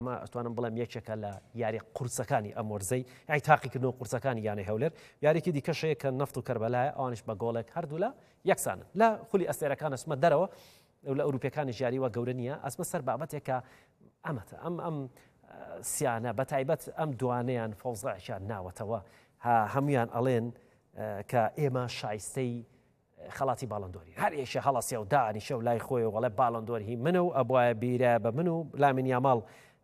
ئەتوانم بڵێم یەکێکە لە یاری قورسەکانی ئەم وەرزەی یای تاقیکردنەوە قورسەکانی یانەی هەولێر یاریکی دیکەشەیە کە نەفت و کەربەلایە ئەوانش بە گۆڵێک هەردوو لە یەکسانن لە خولی ئەستێرەکان ئەسمە دەرەوە لە ئەوروپیەکانی ژیاریوە گەورە نییە ئەسمە سەر بابەتێکە ئەمەتە ئەم سیانە بەتایبەت ئەم دوانەیان فەوزەعشان ناوەتەوە هەمویان ئەڵێن کە ئێمە شایستەی خەڵاتی باڵندۆری هەر یەکێ هەڵەسیە و دانیشە و لای خۆی وەڵێ باڵندۆر هی منە و ئەبوایە بیرە بە من و لامین یاماڵ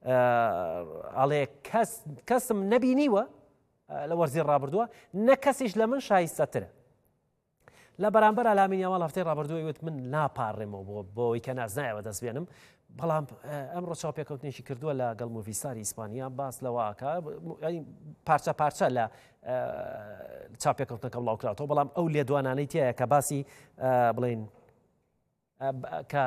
ئەڵێ کەسم نەبینیوە لە وەرزی ڕابردووە نە کەسیش لە من شایستەترە لە بەرامبەر لامین یاماڵ هەفتەی ڕابردووە وت من ناپاڕێمەوە بۆەوەی کە نازنایەوە دەست بێنم بەڵام ئەمڕۆ چاوپێکەوتنێکی کردووە لە گەڵ موڤیستاری ئیسپانیا باس لەوەکە پارچە پارچە لە چاپێکەوتنەکە بڵاوکراتەوە بەڵام ئەو لێدوانانەی تایە کە باسی بڵێن کە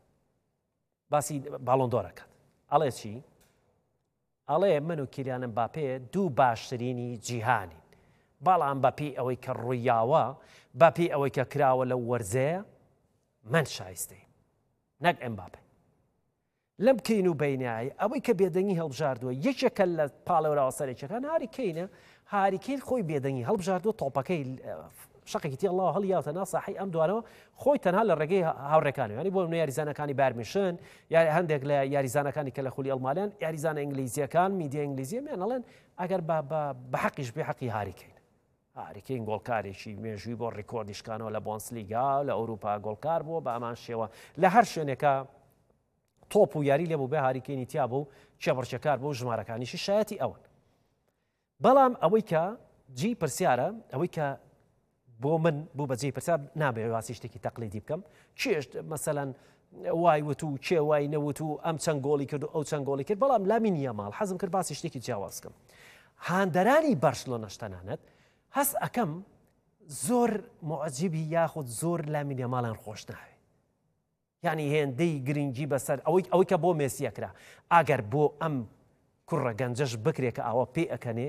باسی باڵۆندۆرەکەات ئەڵێ چی؟ ئەڵێ من و کیلیان ئەمباپێ دوو باشترینی جیهانین بەڵام بەپی ئەوەی کە ڕوویاوە بەپی ئەوەی کە کراوە لەو وەرزەیە من شایستەی نەک ئەمباپێ لەم کەین و بینایی ئەوەی کە بێدەنگی هەڵبژاردووە یەکێکە لە پاڵەوراوە سەرێکەکان هاری کەینە هاریکەین خۆی بێدەنگی هەڵبژاردووە تۆپەکەی شقێکی تی الله هەڵیاوتە ناساحی ئەم دوانەوە خۆی تەنها لە ڕێگەی هاوڕێکانی ینی بۆ منە یاریزانەکانی بارمیشن یا هەندێک لە یاریزانەکانی کە لە خولی ئەڵمانیان یاریزانە ئینگلیزیەکان میدیە ئینگلیزیەمیان ئەڵێن ئەگەر بە حەقیش بێ حەقی هاریکەین هاریکەین گۆڵکارێکی مێژووی بۆ ڕیکۆردیشکانەوە لە بۆنسلیگا لە ئەوروپا گۆڵکار بووە بە ئەمان شێوە لە هەر شوێنێکە تۆپ و یاری لێ بوو بێ هاریکەینی تیا بوو چێبڕچەکار بۆ ژمارەکانیشی شایەتی ئەوەن بەڵام ئەوەی کە جی پرسیارە ئەوەی کە بۆ من بوو بەجێ پرسیار نابێ واسی شتێکی تەقلیدی بکەم چێشت مەسەلەن وای وت و چێ وای نەوت و ئەم چەند گۆڵی کرد و ئەو چەند گۆڵی کرد بەڵام لامین یاماڵ حەزم کرد باسی شتێکی جیاواز بکەم هاندەرانی بەرسلۆنەش تەنانەت هەست ئەەکەم زۆر معجیبی یاخود زۆر لامین یاماڵیان خۆش ناوێ یعنی هێندەی گرنگی بەسەر ئەوەی کە بۆ مێسیەکرا ئەگەر بۆ ئەم کوڕە گەنجەش بکرێ کە ئاوە پێ ئەکەنێ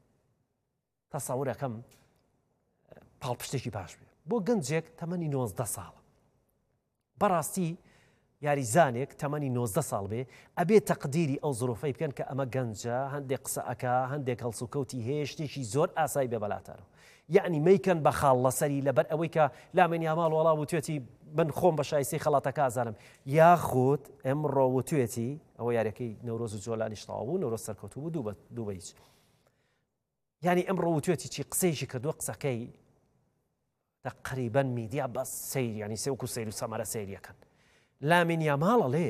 تەسەورەکەم پاڵپشتێکی باش بێ بۆ گەنجێک تەمەنی 19 ساڵە بەڕاستی یاریزانێک تەمەنی 19 ساڵ بێ ئەبێ تەقدیری ئەو زۆرۆفەی بکەن کە ئەمە گەنجە هەندێک قسە ئەکا هەندێک هەڵسوکەوتی هەیە شتێکی زۆر ئاسایی بێ بەلاتارەوە یعنی مەیکەن بە خاڵ لەسەری لەبەر ئەوەی کە لامین یاماڵ وەڵام وتوێتی من خۆم بە شایستی خەڵاتەکە ئازانم یاخود ئەمڕۆ وتوێتی ئەوە یاریەکەی نەورۆز و جۆلانی شتاوە بوو نەورۆز سەرکەوتوو بوو دوو بە هیچ یعنی ئەمڕۆ وتوێتی چی قسەیەکی کردووە قسەکەی تقریبا میدیا بەس سەیر ینی سێوەکو سەیر و سەمەرە سەیریەکەن لامین یاماڵ ئەڵێ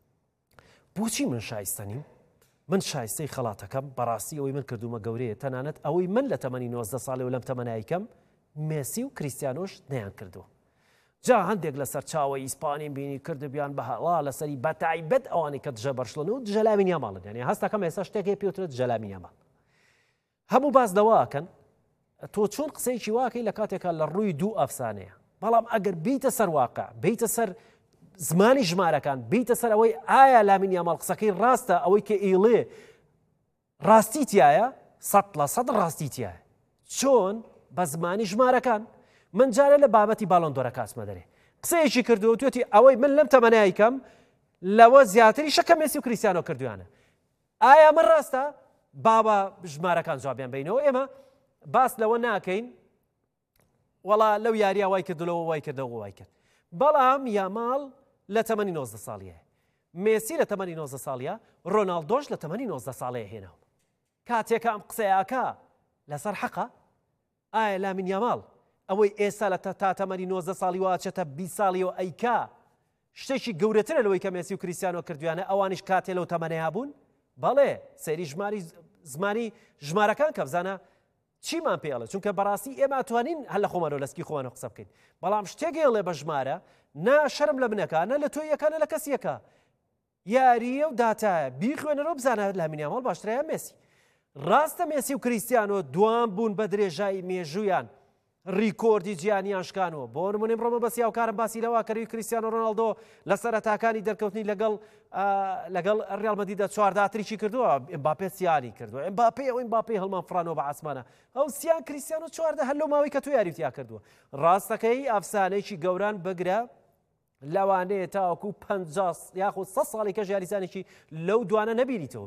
بۆچی من شایستە نیم من شایستەی خەڵاتەکەم بەڕاستی ئەوەی من کردومە گەورەیە تەنانەت ئەوەی من لە تەمەنی 19 ساڵێ و لەم تەمەنایکەم مێسی و کریستیانۆش نەیان کردووە جا هەندێک لەسەر چاوەی ئیسپانیم بینی کردبیان بەهەڵا لەسەری بەتایبەت ئەوانەی کە دژە بەرشلۆن و دژە لامین یاماڵن یعنی هەستەکەم ئێستا شتێکی پێوترێت دژە لامین یاماڵ هەموو باس دەواکەن تۆ چۆن قسەیەکی واکەی لە کاتێکە لە ڕووی دوو ئەفسانەیە بەڵام ئەگەر بیتە سەر واقع بیتە سەر زمانی ژمارەکان بیتە سەر ئەوەی ئایا لامین یاماڵ قسەکەی ڕاستە ئەوەی کە ئیڵێ ڕاستی تایە 100% ڕاستی تایە چۆن بە زمانی ژمارەکان من جارە لە بابەتی باڵۆندۆرە کاسمە دەرێ قسەیەکی کردو توێتی ئەوەی من لەم تەمەنایکەم لەوە زیاتری شەکە مێسی و کریستیانۆ کردویانە ئایا من ڕاستە بابە ژمارەکان جوابیان بینەوە ئێمە باس لەوە ناکەین وەڵا لەو یاریە وای کردلەوە وای کردەوە وای کرد بەڵام یاماڵ لە تەمەنی 19 ساڵیە مێسی لە تەمەنی 19 ساڵیە ڕۆناڵدۆش لە تەمەنی 19 ساڵەیە هێناوە کاتێکە ئەم قسەیەکە لەسەر حەقە ئایا لامین یاماڵ ئەوەی ئێستا لە تا تەمەنی 19 ساڵی واچێتە 20 ساڵیەوە ئەیکا شتێکی گەورەترە لەوەی کە مێسی و کریستیانۆ کردویانە ئەوانیش کاتێ لەو تەمەنەیە بوون بەڵێ سەیری زمانی ژمارەکان کە بزانە چیمان پێڵێ چونکە بەڕاستی ئێمە ئەتوانین هەر لە خۆمانەوە لەسکی خۆمانەوە قسە بکەین بەڵام شتێکێڵێ بە ژمارە نا شەرم لە منەکانە لە تۆ یەکانە لە کەسیەکە یاریە و داتایە بیخوێنەرەوە بزانە لامین یاماڵ باشترایە مێسی ڕاستە مێسی و کریستیانۆ دوام بوون بە درێژایی مێژوویان ریکۆردی جیهانیان شکانەوە بۆ نمونە ئەمڕۆ بەسی هاوکارم باسی لەوە کەروی کریستیانۆ ڕۆناڵدۆ لە سەرەتاکانی دەرکەوتنی لەگەڵ ڕیال مەدریدە 14 تریکی کردووە ئێمباپێ سیانی کردووە ئێمباپێ هەڵمان فڕانەوە بە ئاسمانە ئەو سیان کریستیانۆ 14 هەر لەو ماوەی کە تۆ یاریتیا کردووە ڕاستەکەی ئەفسانەیەکی گەوران بگرە لەوانەیە تاوەکو 50 یاخود 100 ساڵی کەژ یاریزانێکی لەو دوانە نەبینیتەوە